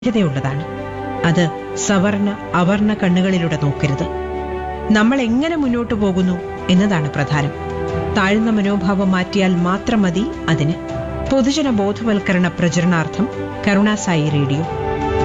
ധന്യതയുള്ളതാണ്. അത് സവർണ അവർണ കണ്ണുകളിലൂടെ നോക്കരുത്. നമ്മൾ എങ്ങനെ മുന്നോട്ടു പോകുന്നു എന്നതാണ് പ്രധാനം. താഴ്ന്ന മനോഭാവം മാറ്റിയാൽ മാത്രം മതി അതിന്. പൊതുജന ബോധവൽക്കരണ പ്രചരണാർത്ഥം കരുണാസായി റേഡിയോ.